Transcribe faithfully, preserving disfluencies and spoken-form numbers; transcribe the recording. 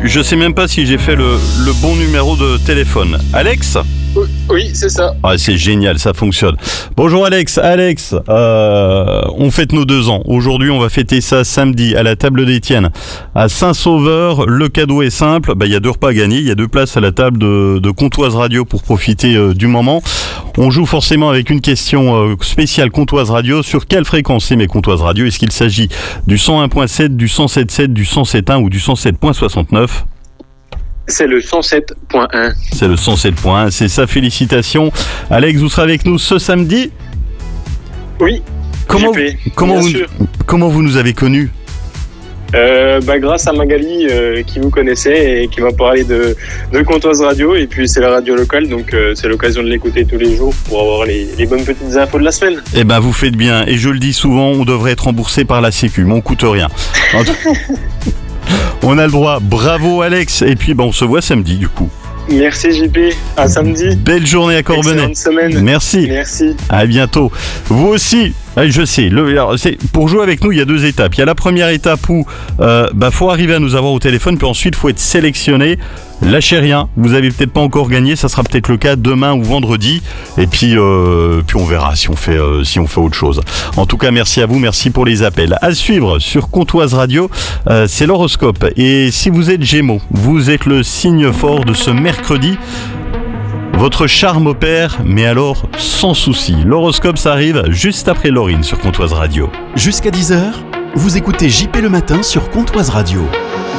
je sais même pas si j'ai fait le, le bon numéro de téléphone. Alex ? Oui, c'est ça. Ah, c'est génial, ça fonctionne. Bonjour Alex, Alex, euh, on fête nos deux ans. Aujourd'hui, on va fêter ça samedi à la table d'Étienne à Saint-Sauveur. Le cadeau est simple, bah, il y a deux repas à gagner, il y a deux places à la table de, de Comtoise Radio pour profiter euh, du moment. On joue forcément avec une question euh, spéciale Comtoise Radio. Sur quelle fréquence émet Comtoise Radio ? Est-ce qu'il s'agit du cent un point sept, du cent sept point sept, du cent sept point un ou du cent sept point soixante-neuf ? C'est le cent sept point un. C'est le cent sept point un, c'est ça, félicitations. Alex, vous serez avec nous ce samedi ? Oui. Comment, J P, comment, bien vous, sûr. comment vous nous avez connus ? Euh, bah, grâce à Magali euh, qui vous connaissait et qui m'a parlé de, de Comtoise Radio, et puis c'est la radio locale, donc euh, c'est l'occasion de l'écouter tous les jours pour avoir les, les bonnes petites infos de la semaine. Eh ben vous faites bien, et je le dis souvent, on devrait être remboursé par la Sécu, mais on coûte rien. En tout... on a le droit, bravo Alex, et puis ben, on se voit samedi du coup. Merci J P, à samedi. Belle journée à Corbeny. Excellente semaine. Merci. Merci. À bientôt. Vous aussi. Je sais, le, alors, c'est, pour jouer avec nous, il y a deux étapes. Il y a la première étape où euh, bah, faut arriver à nous avoir au téléphone, puis ensuite, faut être sélectionné. Lâchez rien, vous avez peut-être pas encore gagné, ça sera peut-être le cas demain ou vendredi. Et puis, euh, puis on verra si on fait, euh, si on fait autre chose. En tout cas, merci à vous, merci pour les appels. À suivre sur Comtoise Radio, euh, c'est l'horoscope. Et si vous êtes Gémeaux, vous êtes le signe fort de ce mercredi. Votre charme opère, mais alors sans souci. L'horoscope, ça arrive juste après Laurine sur Comtoise Radio. Jusqu'à dix heures, vous écoutez J P le matin sur Comtoise Radio.